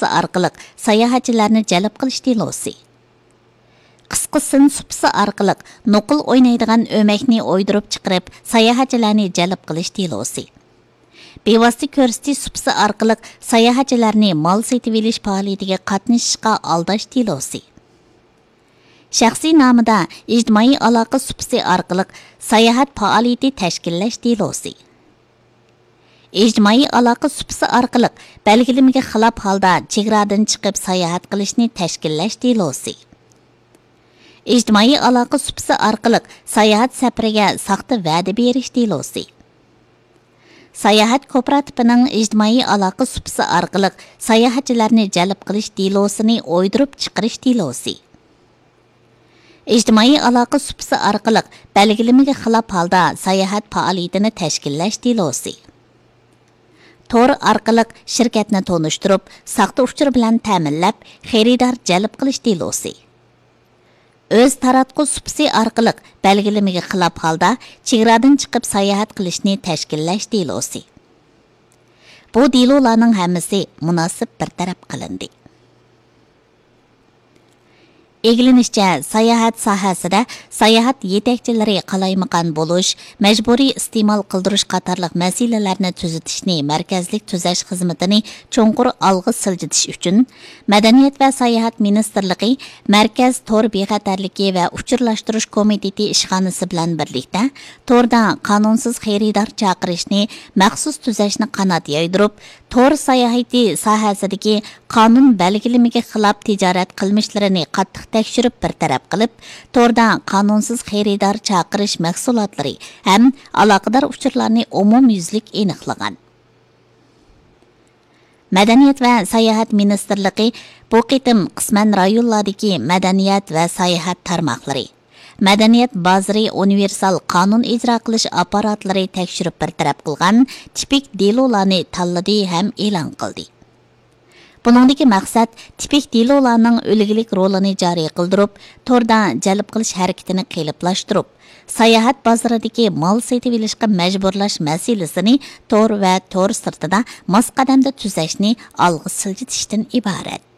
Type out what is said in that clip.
supsi orqali sayohatchilarni jalb qilish delosi. Qisqa sin supsi orqali nuqul o'ynaydigan o'makni o'ydirib chiqarib, sayohatchilarni jalb qilish delosi. Bevosita ko'rsatish supsi orqali sayohatchilarni mol sotib olish faoliyatiga qatnashishga aldash delosi. Shaxsiy nomida ijtimoiy aloqa supsi orqali sayohat faoliyati tashkillash delosi. İctimai aloqa supsi orqali belgilimiga xilof holda chegaradan chiqib sayohat qilishni tashkillash delosi. İctimai aloqa supsi orqali sayohat safariga soxta va'da berish delosi. Sayohat kooperativining ijtimoiy aloqa supsi orqali sayohatchilarni jalb qilish delosini o'ydirib chiqarish delosi. İctimai aloqa supsi orqali belgilimiga xilof holda sayohat faoliyatini tashkillash delosi. Tor orqali shirkatni tonishtirib, soxta uchur bilan ta'minlab, xaridor jalb qilish delosi. O'z taratqu supsi orqali belgilimiga xilof holda chegaradan chiqib sayohat qilishni tashkillash delosi. Bu delolarning hammasi munosib bartaraf qilindi. Egilinishcha, sayohat sohasida sayohat yetakchilari qalaymaqon bo'lish, majburiy iste'mol qildirish qatorliq masalalarni tuzatishni markazlik tuzash xizmatini cho'nqur olg'a siljitish uchun Madaniyat va sayohat ministrligi Markaz tor bexatarligi va uchurlashtirish komiteti ishxonasi bilan birlikda torda qonunsiz xaridor chaqirishni maxsus tuzashni qanot yaydirib, tor sayohati sohasidagi qonun belgilimiga xilof tijorat qilmishlarini qattiq tekshirib bartaraf qilib, torda qonunsiz xaridor chaqirish mahsulotlari ham aloqador uchurlarni umumyuzlik aniqlagan. Madaniyat va sayohat ministrligi bu qitim qisman rayonlardagi madaniyat va sayohat tarmoqlari, Madaniyat bozori universal qonun ijro qilish apparatlari tekshirib bartaraf qilgan tipik delolarni tanladi ham e'lon qildi. Buningdagi maqsad tipik delolarning o'ligilik rolini joriy qildirib, torda jalb qilish harakatini qiyinlashtirib, sayohat bozoridagi mol sotib olishga majburlash masalasini tor va tor sirtida mos qadamda tuzashni olg'a siljitishdan iborat.